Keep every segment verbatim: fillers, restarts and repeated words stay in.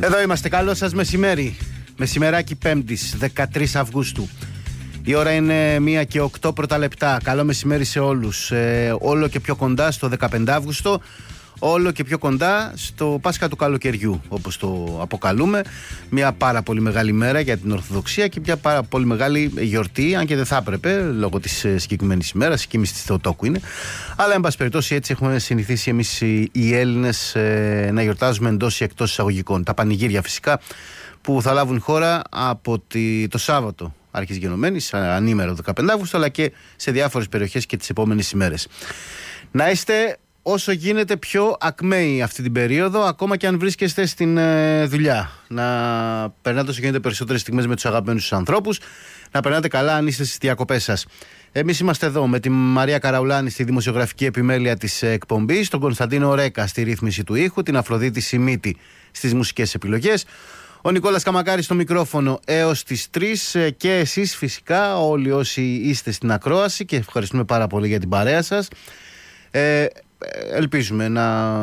Εδώ είμαστε, καλό σας μεσημέρι. Μεσημεράκι Πέμπτης, δεκατρείς Αυγούστου. Η ώρα είναι μία και οκτώ πρώτα λεπτά. Καλό μεσημέρι σε όλους. Ε, όλο και πιο κοντά στο δεκαπέντε Αυγούστου. Όλο και πιο κοντά στο Πάσχα του καλοκαιριού, όπως το αποκαλούμε. Μια πάρα πολύ μεγάλη μέρα για την Ορθοδοξία και μια πάρα πολύ μεγάλη γιορτή, αν και δεν θα έπρεπε λόγω της συγκεκριμένης ημέρας, η κοίμηση της Θεοτόκου είναι. Αλλά εν πάση περιπτώσει, έτσι έχουμε συνηθίσει εμείς οι Έλληνες ε, να γιορτάζουμε εντός ή εκτός εισαγωγικών. Τα πανηγύρια φυσικά που θα λάβουν χώρα από τη, το Σάββατο Άρχης Γενομένης, ανήμερο δεκαπέντε Αυγούστου, αλλά και σε διάφορες περιοχές και τις επόμενες ημέρες. Να είστε όσο γίνεται πιο ακμαίοι αυτή την περίοδο, ακόμα και αν βρίσκεστε στην ε, δουλειά. Να περνάτε όσο γίνεται περισσότερες στιγμές με τους αγαπημένους σας ανθρώπους, να περνάτε καλά αν είστε στις διακοπές σας. Εμείς είμαστε εδώ με τη Μαρία Καραουλάνη στη δημοσιογραφική επιμέλεια της εκπομπής, τον Κωνσταντίνο Ρέκα στη ρύθμιση του ήχου, την Αφροδίτη Σιμίτη στις μουσικές επιλογές, ο Νικόλας Καμακάρης στο μικρόφωνο έως τις τρεις και εσείς φυσικά όλοι όσοι είστε στην ακρόαση, και ευχαριστούμε πάρα πολύ για την παρέα σας. Ε, ελπίζουμε να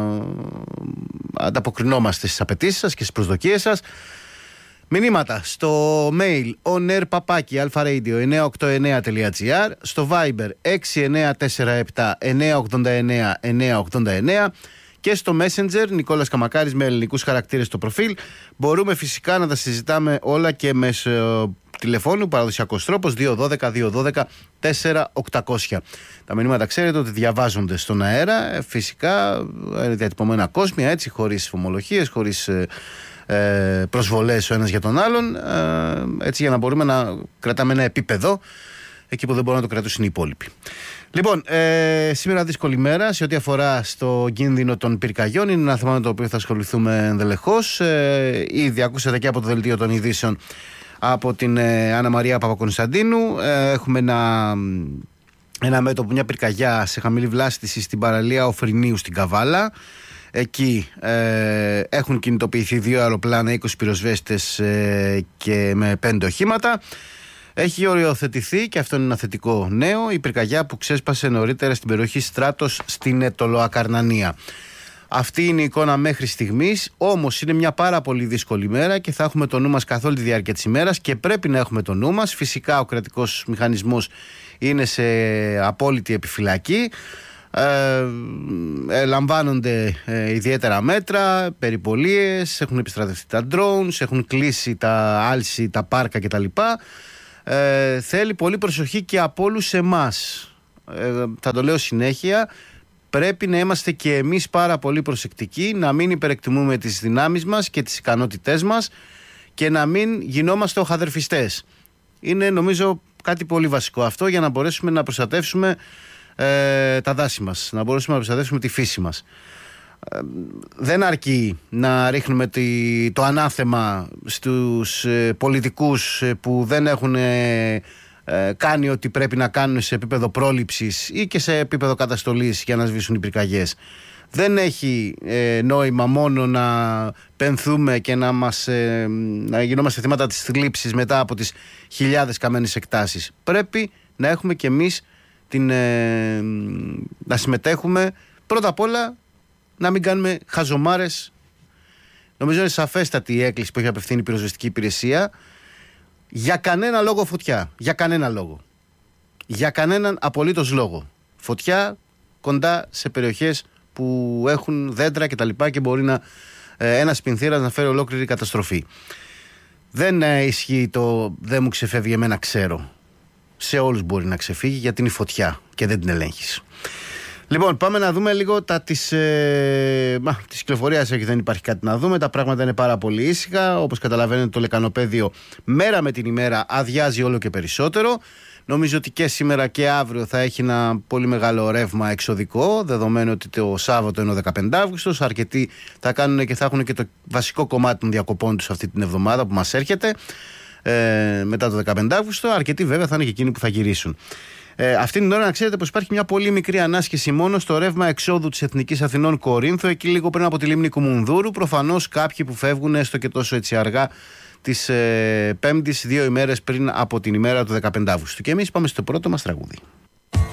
ανταποκρινόμαστε στις απαιτήσεις σας και στις προσδοκίες σας. Μηνύματα στο mail onair παπάκι αλφα-radio εννιακόσια ογδόντα εννέα τελεία τζι άρ, στο Viber έξι εννέα τέσσερα επτά εννιακόσια ογδόντα εννέα εννιακόσια ογδόντα εννέα και στο Messenger Νικόλας Καμακάρης με ελληνικούς χαρακτήρες στο προφίλ. Μπορούμε φυσικά να τα συζητάμε όλα και μέσω τηλεφώνου, παραδοσιακός τρόπος δύο ένα δύο δύο ένα δύο τέσσερα οκτακόσια. Τα μηνύματα ξέρετε ότι διαβάζονται στον αέρα, φυσικά διατυπωμένα κόσμια, έτσι, χωρίς φωμολογίες, χωρίς ε, ε, προσβολές ο ένας για τον άλλον, ε, έτσι, για να μπορούμε να κρατάμε ένα επίπεδο εκεί που δεν μπορούν να το κρατήσουν οι υπόλοιποι. Λοιπόν, ε, σήμερα δύσκολη μέρα σε ό,τι αφορά στο κίνδυνο των πυρκαγιών. Είναι ένα θέμα με το οποίο θα ασχοληθούμε ενδελεχώς. Ε, ήδη ακούσατε και από το δελτίο των ειδήσεων από την ε, Άννα Μαρία Παπακωνσταντίνου. Ε, έχουμε ένα, ένα μέτωπο, μια πυρκαγιά σε χαμηλή βλάστηση στην παραλία Οφρινίου στην Καβάλα. Εκεί ε, έχουν κινητοποιηθεί δύο αεροπλάνα, είκοσι πυροσβέστες ε, και με πέντε οχήματα. Έχει οριοθετηθεί, και αυτό είναι ένα θετικό νέο, η πυρκαγιά που ξέσπασε νωρίτερα στην περιοχή Στράτος στην Ετωλοακαρνανία. Αυτή είναι η εικόνα μέχρι στιγμής, όμως είναι μια πάρα πολύ δύσκολη μέρα και θα έχουμε το νου μας καθ' όλη τη διάρκεια της ημέρας και πρέπει να έχουμε το νου μας. Φυσικά ο κρατικός μηχανισμός είναι σε απόλυτη επιφυλακή. Ε, ε, λαμβάνονται ε, ιδιαίτερα μέτρα, περιπολίες, έχουν επιστρατευτεί τα drones, έχουν κλείσει τα άλση, τα πάρκα κτλ. Ε, θέλει πολύ προσοχή και από όλους εμάς. Ε, θα το λέω συνέχεια. Πρέπει να είμαστε και εμείς πάρα πολύ προσεκτικοί, να μην υπερεκτιμούμε τις δυνάμεις μας και τις ικανότητές μας και να μην γινόμαστε οχαδερφιστές. Είναι νομίζω κάτι πολύ βασικό αυτό για να μπορέσουμε να προστατεύσουμε ε, τα δάση μας, να μπορέσουμε να προστατεύσουμε τη φύση μας. Ε, δεν αρκεί να ρίχνουμε τη, το ανάθεμα στους ε, πολιτικούς ε, που δεν έχουν ε, ε, κάνει ό,τι πρέπει να κάνουν σε επίπεδο πρόληψης ή και σε επίπεδο καταστολής για να σβήσουν οι πυρκαγιές. Δεν έχει ε, νόημα μόνο να πενθούμε και να, μας, ε, να γινόμαστε θύματα της θλίψης μετά από τις χιλιάδες καμένες εκτάσεις. Πρέπει να έχουμε κι εμείς την, ε, να συμμετέχουμε πρώτα απ' όλα, να μην κάνουμε χαζομάρες. Νομίζω είναι σαφέστατη η έκκληση που έχει απευθύνει η πυροσβεστική υπηρεσία. Για κανένα λόγο φωτιά. Για κανένα λόγο. Για κανέναν απολύτως λόγο. Φωτιά κοντά σε περιοχές που έχουν δέντρα και τα λοιπά και μπορεί να, ε, ένας πινθύρας να φέρει ολόκληρη καταστροφή. Δεν ε, ισχύει το δεν μου ξεφεύγει εμένα ξέρω. Σε όλους μπορεί να ξεφύγει γιατί είναι η φωτιά και δεν την ελέγχεις. Λοιπόν, πάμε να δούμε λίγο τα της, ε, μα, της κυκλοφορίας. Όχι, δεν υπάρχει κάτι να δούμε. Τα πράγματα είναι πάρα πολύ ήσυχα. Όπως καταλαβαίνετε, το λεκανοπέδιο μέρα με την ημέρα αδειάζει όλο και περισσότερο. Νομίζω ότι και σήμερα και αύριο θα έχει ένα πολύ μεγάλο ρεύμα εξωδικό, δεδομένου ότι το Σάββατο είναι ο δεκαπέντε Αυγούστου. Αρκετοί θα κάνουν και θα έχουν και το βασικό κομμάτι των διακοπών τους αυτή την εβδομάδα που μας έρχεται, ε, μετά το δεκαπέντε Αυγούστου. Αρκετοί βέβαια θα είναι και εκείνοι που θα γυρίσουν. Ε, αυτή την ώρα να ξέρετε πως υπάρχει μια πολύ μικρή ανάσχεση μόνο στο ρεύμα εξόδου της Εθνικής Αθηνών Κορίνθου, εκεί λίγο πριν από τη λίμνη Κουμουνδούρου. Προφανώς κάποιοι που φεύγουν έστω και τόσο έτσι αργά της ε, Πέμπτης, δύο ημέρες πριν από την ημέρα του δεκαπέντε Αυγούστου. Και εμείς πάμε στο πρώτο μας τραγούδι.